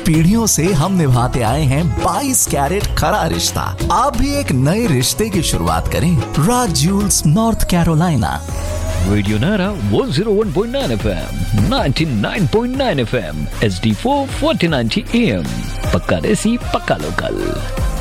पीढ़ियों से हम निभाते आए हैं 22 कैरेट खरा रिश्ता। आप भी एक नए रिश्ते की शुरुआत करें राज Jules north Carolina. Radio Nara 101.9 FM, 99.9 FM, HD4 4090 AM. पक्का देसी पक्का लोकल।